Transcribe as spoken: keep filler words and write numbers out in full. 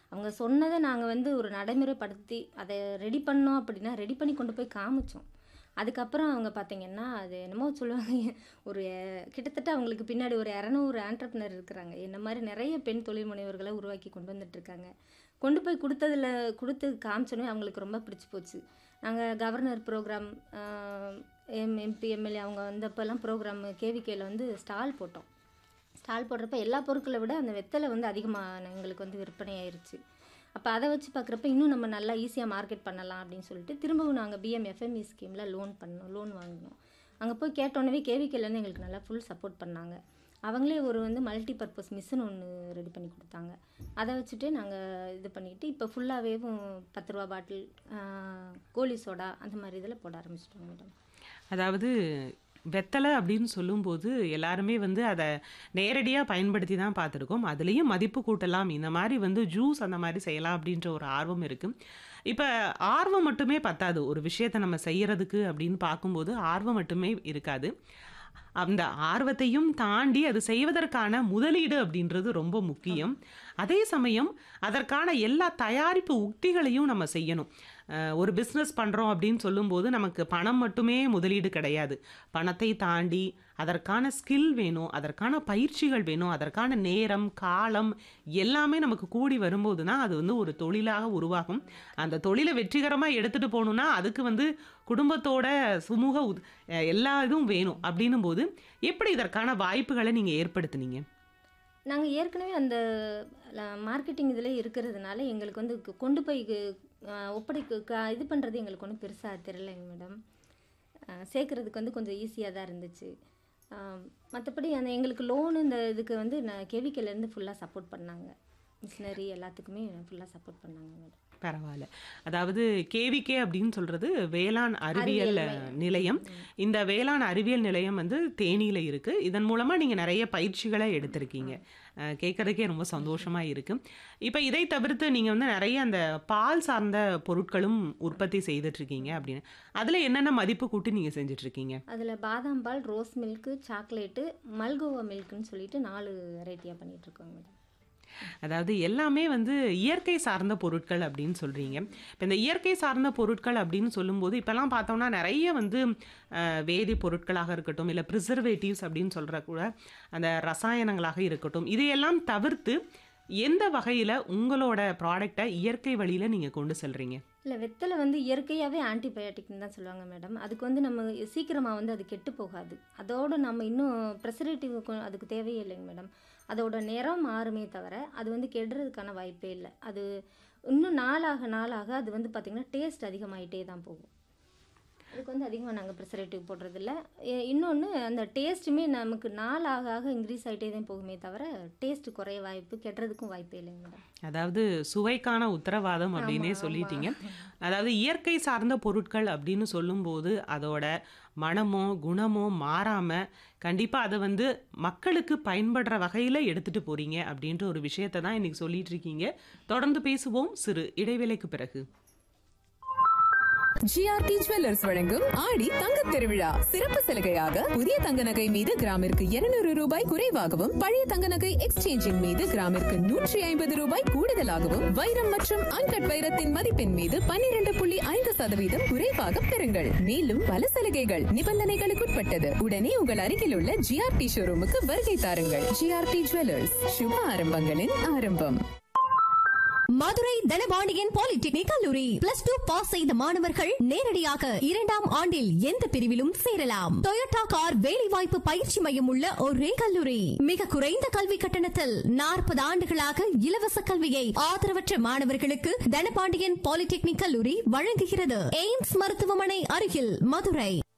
அவங்க சொன்னதை நாங்கள் வந்து ஒரு நடைமுறைப்படுத்தி அதை ரெடி பண்ணோம் அப்படின்னா ரெடி பண்ணி கொண்டு போய் காமிச்சோம். அதுக்கப்புறம் அவங்க பார்த்தீங்கன்னா அது என்னமோ சொல்லுவாங்க, ஒரு கிட்டத்தட்ட அவங்களுக்கு பின்னாடி ஒரு இரநூறு ஆண்டர்ப்ரனர் இருக்கிறாங்க. என்ன மாதிரி நிறைய பெண் தொழில் முனைவர்களை உருவாக்கி கொண்டு வந்துட்டுருக்காங்க. கொண்டு போய் கொடுத்ததில் கொடுத்து காமிச்சோன்னே அவங்களுக்கு ரொம்ப பிடிச்சி போச்சு. நாங்கள் governor program, M MP MLA அவங்க வந்தப்போல்லாம் ப்ரோக்ராம் கேவிகேயில் வந்து ஸ்டால் போட்டோம். ஸ்டால் போடுறப்ப எல்லா பொருட்களை விட அந்த வெத்தலை வந்து அதிகமாக எங்களுக்கு வந்து விற்பனை ஆயிடுச்சு. அப்போ அதை வச்சு பார்க்குறப்ப இன்னும் நம்ம நல்லா ஈஸியாக மார்க்கெட் பண்ணலாம் அப்படின்னு சொல்லிட்டு திரும்பவும் நாங்கள் பிஎம் எஃப்எம்இ ஸ்கீமில் லோன் பண்ணோம் லோன் வாங்கினோம். அங்கே போய் கேட்டோன்னே கேவிகேலேருந்து எங்களுக்கு நல்லா ஃபுல் சப்போர்ட் பண்ணாங்க. அவங்களே ஒரு வந்து மல்டி பர்பஸ் மிஷின் ஒன்று ரெடி பண்ணி கொடுத்தாங்க. அதை வச்சுட்டு நாங்கள் இது பண்ணிக்கிட்டு இப்போ ஃபுல்லாகவே பத்து ரூபா பாட்டில், கோலி சோடா அந்த மாதிரி இதில் போட ஆரம்பிச்சிட்டோம் மேடம். அதாவது வெத்தலை அப்படின்னு சொல்லும்போது எல்லாருமே வந்து அதை நேரடியாக பயன்படுத்தி தான் பார்த்துருக்கோம். அதுலேயும் மதிப்பு கூட்டலாம், இந்த மாதிரி வந்து ஜூஸ் அந்த மாதிரி செய்யலாம் அப்படின்ற ஒரு ஆர்வம் இருக்குது. இப்போ ஆர்வம் மட்டுமே பத்தாது, ஒரு விஷயத்தை நம்ம செய்கிறதுக்கு அப்படின்னு பார்க்கும்போது ஆர்வம் மட்டுமே இருக்காது. அந்த ஆர்வத்தையும் தாண்டி அது செய்வதற்கான முதலீடு அப்படின்றது ரொம்ப முக்கியம். அதே சமயம் அதற்கான எல்லா தயாரிப்பு உத்திகளையும் நம்ம செய்யணும். ஒரு பிஸ்னஸ் பண்ணுறோம் அப்படின்னு சொல்லும்போது நமக்கு பணம் மட்டுமே முதலீடு கிடையாது. பணத்தை தாண்டி அதற்கான ஸ்கில் வேணும், அதற்கான பயிற்சிகள் வேணும், அதற்கான நேரம் காலம் எல்லாமே நமக்கு கூடி வரும்போது தான் அது வந்து ஒரு தொழிலாக உருவாகும். அந்த தொழிலை வெற்றிகரமாக எடுத்துகிட்டு போகணுன்னா அதுக்கு வந்து குடும்பத்தோட சுமூக உத் எல்லா இதுவும் வேணும். அப்படின்னும் போது எப்படி இதற்கான வாய்ப்புகளை நீங்கள் ஏற்படுத்துனீங்க? நாங்கள் ஏற்கனவே அந்த மார்க்கெட்டிங் இதில் இருக்கிறதுனால எங்களுக்கு வந்து கொண்டு போய் ஒப்படைக்கு இது பண்ணுறது எங்களுக்கு ஒன்றும் பெருசாக தெரியலைங்க மேடம். சேர்க்குறதுக்கு வந்து கொஞ்சம் ஈஸியாக தான் இருந்துச்சு. மற்றபடி அந்த எங்களுக்கு லோனு இந்த இதுக்கு வந்து நான் கேவிகேலேருந்து ஃபுல்லாக சப்போர்ட் பண்ணாங்க. மிஷினரி எல்லாத்துக்குமே ஃபுல்லாக சப்போர்ட் பண்ணாங்க மேடம். பரவாயில்ல. அதாவது கேவிகே அப்படின்னு சொல்கிறது வேளாண் அறிவியல் நிலையம். இந்த வேளாண் அறிவியல் நிலையம் வந்து தேனியில் இருக்குது. இதன் மூலமாக நீங்கள் நிறைய பயிற்சிகளை எடுத்திருக்கீங்க. கேட்குறதுக்கே ரொம்ப சந்தோஷமாக இருக்குது. இப்போ இதை தவிர்த்து நீங்கள் வந்து நிறைய அந்த பால் சார்ந்த பொருட்களும் உற்பத்தி செய்துட்ருக்கீங்க அப்படின்னு, அதில் என்னென்ன மதிப்பு கூட்டி நீங்கள் செஞ்சிட்ருக்கீங்க? அதில் பாதாம் பால், ரோஸ் மில்க்கு, சாக்லேட்டு, மல்கோவா மில்க்குன்னு சொல்லிட்டு நாலு வெரைட்டியாக பண்ணிகிட்ருக்கோங்க மேடம். அதாவது எல்லாமே வந்து இயற்கை சார்ந்த பொருட்கள் அப்படின்னு சொல்கிறீங்க. இப்போ இந்த இயற்கை சார்ந்த பொருட்கள் அப்படின்னு சொல்லும்போது இப்போல்லாம் பார்த்தோம்னா நிறைய வந்து வேதி பொருட்களாக இருக்கட்டும், இல்லை ப்ரிசர்வேட்டிவ்ஸ் அப்படின்னு சொல்கிற கூட அந்த ரசாயனங்களாக இருக்கட்டும், இதையெல்லாம் தவிர்த்து எந்த வகையில் உங்களோட ப்ராடக்டை இயற்கை வழியில் நீங்கள் கொண்டு செல்கிறீங்க? இல்லை, வெத்தலை வந்து இயற்கையாகவே ஆன்டிபயோட்டிக்னு தான் சொல்லுவாங்க மேடம். அதுக்கு வந்து நம்ம சீக்கிரமாக வந்து அது கெட்டு போகாது. அதோடு நம்ம இன்னும் ப்ரெசர்வேட்டிவ் அதுக்கு தேவையே இல்லைங்க மேடம். அதோட நிறம் மாறுமே தவிர அது வந்து கெடுறதுக்கான வாய்ப்பே இல்லை. அது இன்னும் நாளாக நாளாக அது வந்து பார்த்திங்கன்னா டேஸ்ட் அதிகமாகிட்டே தான் போகும். அதுக்கு வந்து அதிகமாக நாங்கள் ப்ரிசர்வேட்டிவ் போடுறதில்ல. இன்னொன்று அந்த டேஸ்ட்டுமே நமக்கு நாள் ஆக ஆக இன்க்ரீஸ் ஆகிட்டே தான் போகுமே தவிர டேஸ்ட்டு குறைய வாய்ப்பு, கெட்டுறதுக்கும் வாய்ப்பே இல்லைங்க மேடம். அதாவது சுவைக்கான உத்தரவாதம் அப்படின்னே சொல்லிட்டீங்க. அதாவது இயற்கை சார்ந்த பொருட்கள் அப்படின்னு சொல்லும்போது அதோட மனமோ குணமோ மாறாமல் கண்டிப்பாக அதை வந்து மக்களுக்கு பயன்படுற வகையில் எடுத்துகிட்டு போகிறீங்க அப்படின்ற ஒரு விஷயத்தை தான் இன்றைக்கி சொல்லிட்டு இருக்கீங்க. தொடர்ந்து பேசுவோம் சிறு இடைவேளைக்கு பிறகு. ஜிஆர்டி ஜுவல்லர்ஸ் வழங்கும் ஆடி தங்கத் திருவிழா சிறப்பு சலுகையாக புதிய தங்க நகை மீது கிராமிற்கு இருநூறு ரூபாய் குறைவாகவும், பழைய தங்க நகை எக்ஸ்சேஞ்சின் மீது கிராமிற்கு நூற்றி ஐம்பது ரூபாய் கூடுதலாகவும், வைரம் மற்றும் அன்கட் வைரத்தின் மதிப்பின் மீது பன்னிரண்டு புள்ளி ஐந்து சதவீதம் குறைவாக பெறுங்கள். மேலும் பல சலுகைகள் நிபந்தனைகளுக்குட்பட்டது. உடனே உங்கள் அருகில் உள்ள ஜிஆர்டி ஷோரூமுக்கு வருகை தாருங்கள். ஜிஆர்டி ஜுவல்லர்ஸ், சுப ஆரம்பங்களின் ஆரம்பம். மதுரை தனபாண்டியன் பாலிடெக்னிக் கல்லூரி பிளஸ் டூ பாஸ் செய்த மாணவர்கள் நேரடியாக இரண்டாம் ஆண்டில் எந்த பிரிவிலும் சேரலாம். டொயோட்டா கார் வேலைவாய்ப்பு பயிற்சி மையம் உள்ள ஒரே கல்லூரி. மிக குறைந்த கல்வி கட்டணத்தில் நாற்பது ஆண்டுகளாக இலவச கல்வியை ஆதரவற்ற மாணவர்களுக்கு தனபாண்டியன் பாலிடெக்னிக் கல்லூரி வழங்குகிறது. எய்ம்ஸ் மருத்துவமனை அருகில் மதுரை.